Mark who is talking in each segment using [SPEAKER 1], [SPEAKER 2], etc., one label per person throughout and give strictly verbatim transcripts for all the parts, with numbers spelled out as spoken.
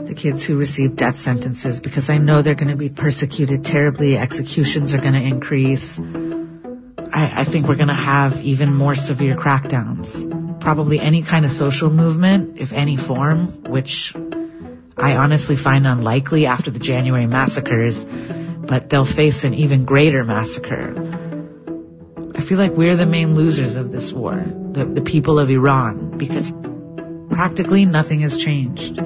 [SPEAKER 1] the kids who receive death sentences, because I know they're going to be persecuted terribly. Executions are going to increase. I, I think we're going to have even more severe crackdowns. Probably any kind of social movement, if any form, which I honestly find unlikely after the January massacres, but they'll face an even greater massacre. I feel like we're the main losers of this war, the, the people of Iran, because practically nothing has changed.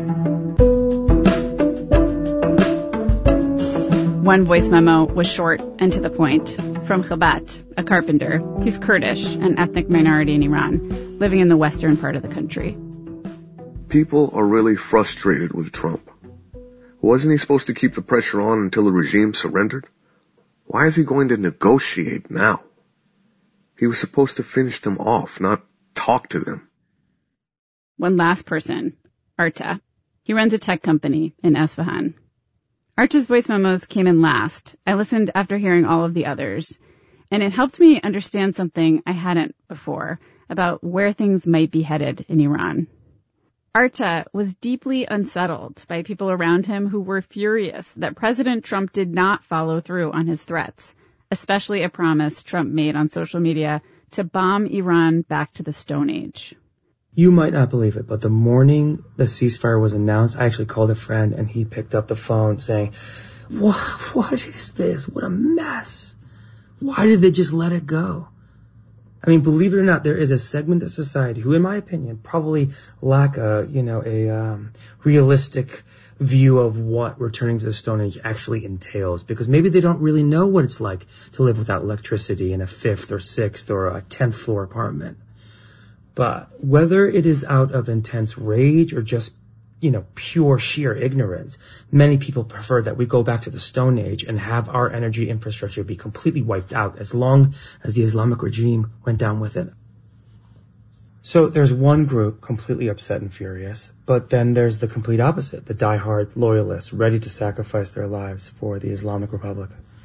[SPEAKER 2] One voice memo was short and to the point from Khabat, a carpenter. He's Kurdish, an ethnic minority in Iran, living in the western part of the country.
[SPEAKER 3] People are really frustrated with Trump. Wasn't he supposed to keep the pressure on until the regime surrendered? Why is he going to negotiate now? He was supposed to finish them off, not talk to them.
[SPEAKER 2] One last person, Arta. He runs a tech company in Esfahan. Arta's voice memos came in last. I listened after hearing all of the others, and it helped me understand something I hadn't before about where things might be headed in Iran. Arta was deeply unsettled by people around him who were furious that President Trump did not follow through on his threats, especially a promise Trump made on social media to bomb Iran back to the Stone Age.
[SPEAKER 4] You might not believe it, but the morning the ceasefire was announced, I actually called a friend and he picked up the phone saying, what, what is this? What a mess. Why did they just let it go? I mean, believe it or not, there is a segment of society who, in my opinion, probably lack a, you know, a um, realistic view of what returning to the Stone Age actually entails, because maybe they don't really know what it's like to live without electricity in a fifth or sixth or a tenth floor apartment. But whether it is out of intense rage or just, you know, pure sheer ignorance, many people prefer that we go back to the Stone Age and have our energy infrastructure be completely wiped out as long as the Islamic regime went down with it. So there's one group completely upset and furious, but then there's the complete opposite, the diehard loyalists ready to sacrifice their lives for the Islamic Republic.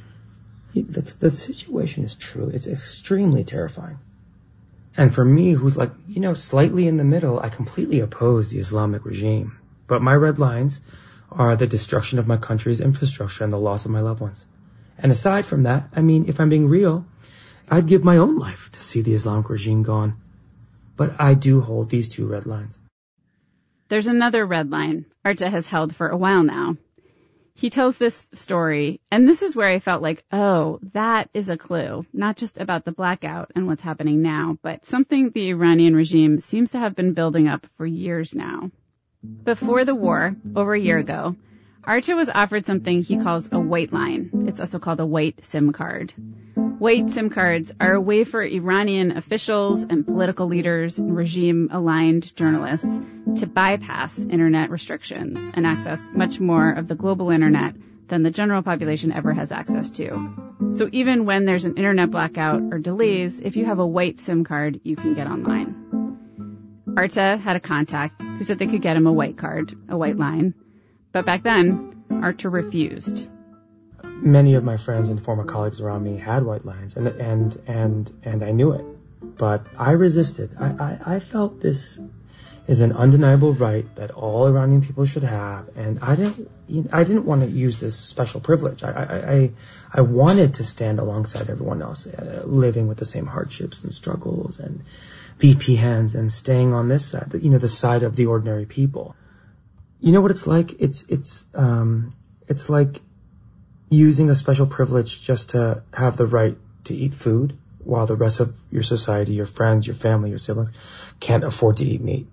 [SPEAKER 4] The, the situation is true. It's extremely terrifying. And for me, who's like, you know, slightly in the middle, I completely oppose the Islamic regime. But my red lines are the destruction of my country's infrastructure and the loss of my loved ones. And aside from that, I mean, if I'm being real, I'd give my own life to see the Islamic regime gone. But I do hold these two red lines.
[SPEAKER 2] There's another red line Arta has held for a while now. He tells this story, and this is where I felt like, oh, that is a clue, not just about the blackout and what's happening now, but something the Iranian regime seems to have been building up for years now. Before the war, over a year ago, Arta was offered something he calls a white line. It's also called a white SIM card. White SIM cards are a way for Iranian officials and political leaders and regime-aligned journalists to bypass internet restrictions and access much more of the global internet than the general population ever has access to. So even when there's an internet blackout or delays, if you have a white SIM card, you can get online. Arta had a contact who said they could get him a white card, a white line. But back then, Arta refused.
[SPEAKER 4] Many of my friends and former colleagues around me had white lines, and and and and I knew it, but I resisted. I, I, I felt this is an undeniable right that all Iranian people should have, and I didn't you know, I didn't want to use this special privilege. I I I, I wanted to stand alongside everyone else, uh, living with the same hardships and struggles and V P Ns and staying on this side, you know, the side of the ordinary people. You know what it's like? It's it's um it's like using a special privilege just to have the right to eat food while the rest of your society, your friends, your family, your siblings can't afford to eat meat.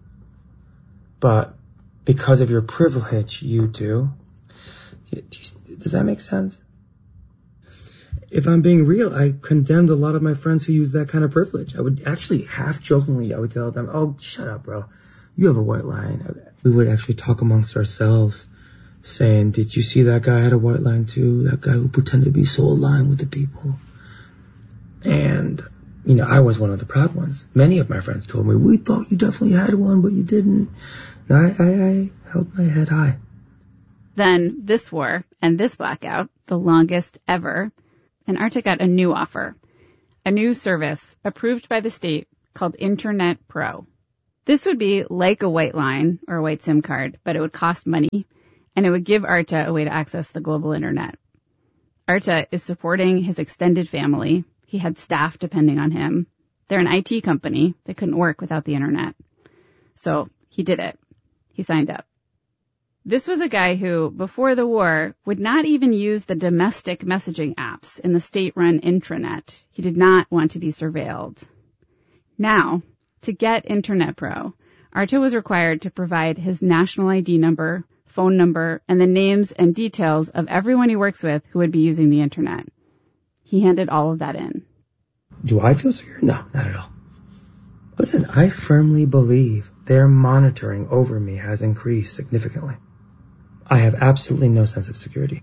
[SPEAKER 4] But because of your privilege, you do. Does that make sense? If I'm being real, I condemned a lot of my friends who use that kind of privilege. I would actually, half jokingly, I would tell them, oh, shut up, bro. You have a white line. We would actually talk amongst ourselves, saying, did you see that guy had a white line too? That guy who pretended to be so aligned with the people. And, you know, I was one of the proud ones. Many of my friends told me, we thought you definitely had one, but you didn't. And I, I, I held my head high.
[SPEAKER 2] Then this war and this blackout, the longest ever, and Arta got a new offer, a new service approved by the state called Internet Pro. This would be like a white line or a white SIM card, but it would cost money. and it would give Arta a way to access the global internet. Arta is supporting his extended family. He had staff depending on him. They're an I T company. They couldn't work without the internet. So he did it. He signed up. This was a guy who, before the war, would not even use the domestic messaging apps in the state-run intranet. He did not want to be surveilled. Now, to get Internet Pro, Arta was required to provide his national I D number, phone number, and the names and details of everyone he works with who would be using the internet. He handed all of that in.
[SPEAKER 4] Do I feel secure? No, not at all. Listen, I firmly believe their monitoring over me has increased significantly. I have absolutely no sense of security.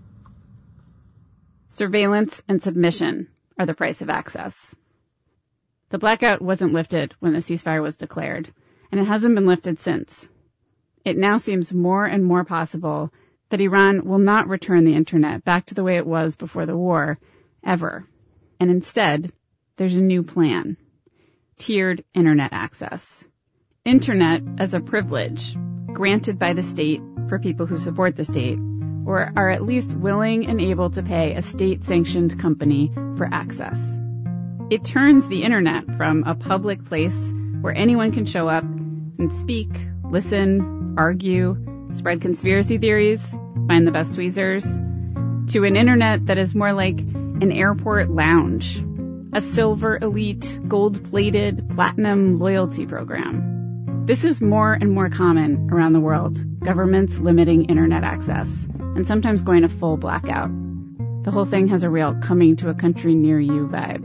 [SPEAKER 2] Surveillance and submission are the price of access. The blackout wasn't lifted when the ceasefire was declared, and it hasn't been lifted since. It now seems more and more possible that Iran will not return the internet back to the way it was before the war, ever. And instead, there's a new plan. Tiered internet access. Internet as a privilege granted by the state for people who support the state, or are at least willing and able to pay a state-sanctioned company for access. It turns the internet from a public place where anyone can show up and speak, listen, argue, spread conspiracy theories, find the best tweezers, to an internet that is more like an airport lounge, a silver elite, gold-plated, platinum loyalty program. This is more and more common around the world, governments limiting internet access, and sometimes going to full blackout. The whole thing has a real coming to a country near you vibe.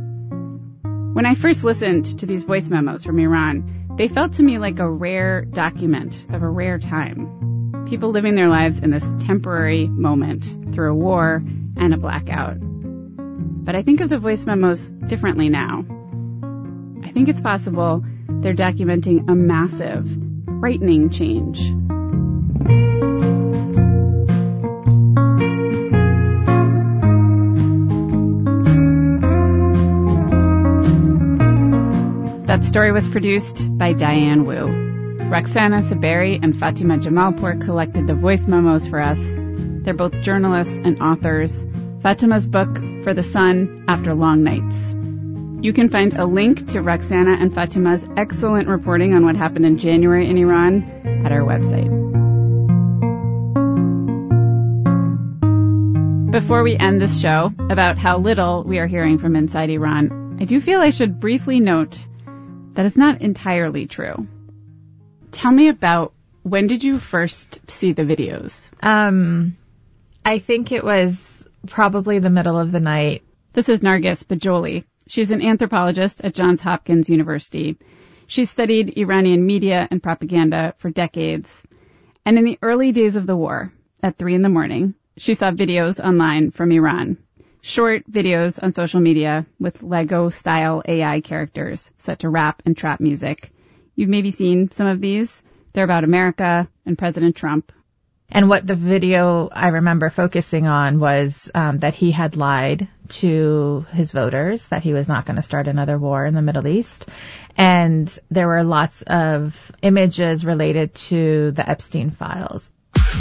[SPEAKER 2] When I first listened to these voice memos from Iran, they felt to me like a rare document of a rare time. People living their lives in this temporary moment through a war and a blackout. But I think of the voice memos differently now. I think it's possible they're documenting a massive, frightening change. That story was produced by Diane Wu. Roxana Saberi and Fatima Jamalpour collected the voice memos for us. They're both journalists and authors. Fatima's book, For the Sun After Long Nights. You can find a link to Roxana and Fatima's excellent reporting on what happened in January in Iran at our website. Before we end this show about how little we are hearing from inside Iran, I do feel I should briefly note that it's not entirely true. Tell me about, when did you first see the videos?
[SPEAKER 5] Um, I think it was probably the middle of the night.
[SPEAKER 2] This is Nargis Bajoli. She's an anthropologist at Johns Hopkins University. She's studied Iranian media and propaganda for decades. And in the early days of the war, at three in the morning, she saw videos online from Iran. Short videos on social media with Lego-style A I characters set to rap and trap music. You've maybe seen some of these. They're about America and President Trump.
[SPEAKER 5] And what the video I remember focusing on was um, that he had lied to his voters, that he was not going to start another war in the Middle East. And there were lots of images related to the Epstein files.